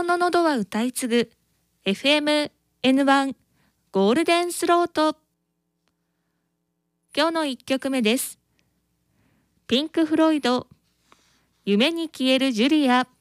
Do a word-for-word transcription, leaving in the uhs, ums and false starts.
の喉は歌い継ぐ エフエムエヌワン ゴールデンスロート。今日のいっきょくめです。ピンク・フロイド、夢に消えるジュリア。